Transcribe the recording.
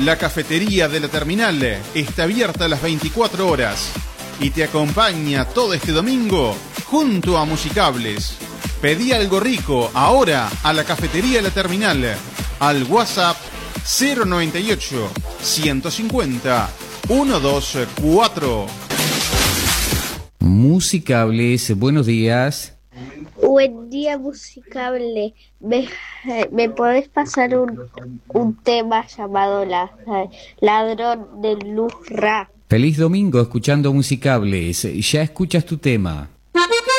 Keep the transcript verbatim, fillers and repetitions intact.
La cafetería de la terminal está abierta a las veinticuatro horas y te acompaña todo este domingo junto a Musicables. Pedí algo rico ahora a la cafetería de la terminal al WhatsApp cero noventa y ocho, ciento cincuenta, ciento veinticuatro. Musicables, buenos días. Buen día, Musicable. ¿Me, me podés pasar un, un tema llamado la, Ladrón de Luz Ra? Feliz domingo escuchando Musicables. Ya escuchas tu tema.